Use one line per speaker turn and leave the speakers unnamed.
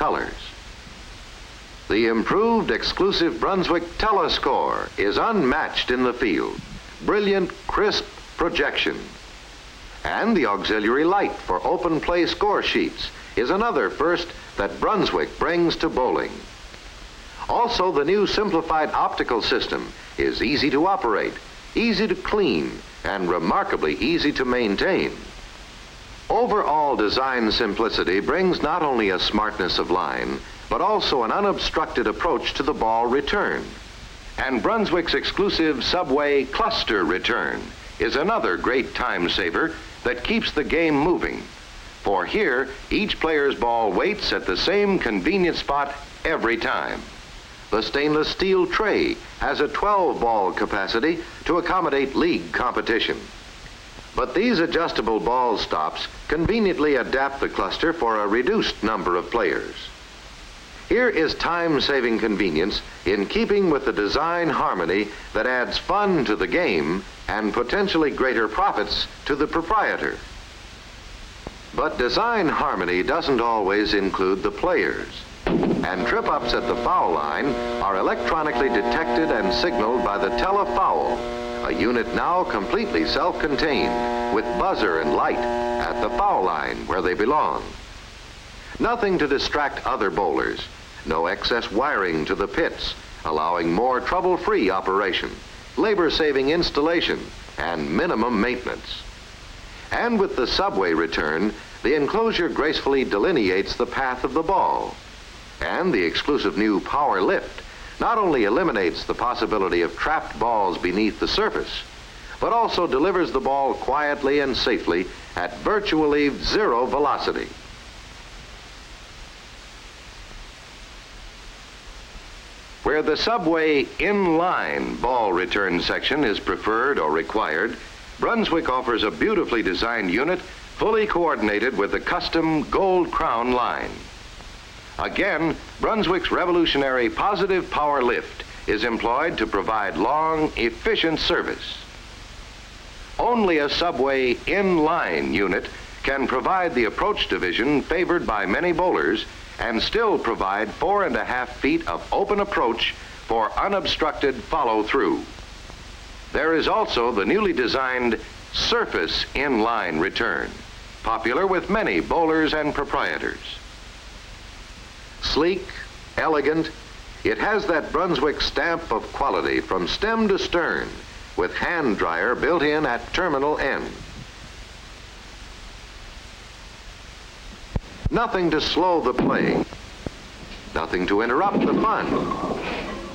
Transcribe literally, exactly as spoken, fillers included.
colors. The improved exclusive Brunswick Telescore is unmatched in the field. Brilliant, crisp projection. And the auxiliary light for open play score sheets is another first that Brunswick brings to bowling. Also, the new simplified optical system is easy to operate, easy to clean, and remarkably easy to maintain. Overall design simplicity brings not only a smartness of line, but also an unobstructed approach to the ball return. And Brunswick's exclusive Subway Cluster Return is another great time saver that keeps the game moving. For here, each player's ball waits at the same convenient spot every time. The stainless steel tray has a twelve ball capacity to accommodate league competition. But these adjustable ball stops conveniently adapt the cluster for a reduced number of players. Here is time-saving convenience in keeping with the design harmony that adds fun to the game and potentially greater profits to the proprietor. But design harmony doesn't always include the players. And trip-ups at the foul line are electronically detected and signaled by the Telefoul, a unit now completely self-contained with buzzer and light at the foul line where they belong. Nothing to distract other bowlers. No excess wiring to the pits, allowing more trouble-free operation, labor-saving installation, and minimum maintenance. And with the Subway Return, the enclosure gracefully delineates the path of the ball. And the exclusive new Power Lift not only eliminates the possibility of trapped balls beneath the surface, but also delivers the ball quietly and safely at virtually zero velocity. Where the Subway in-line ball return section is preferred or required, Brunswick offers a beautifully designed unit fully coordinated with the custom Gold Crown line. Again, Brunswick's revolutionary Positive Power Lift is employed to provide long, efficient service. Only a Subway in-line unit can provide the approach division favored by many bowlers and still provide four and a half feet of open approach for unobstructed follow-through. There is also the newly designed Surface In-Line Return, popular with many bowlers and proprietors. Sleek, elegant, it has that Brunswick stamp of quality from stem to stern, with hand dryer built in at terminal end. Nothing to slow the play, nothing to interrupt the fun.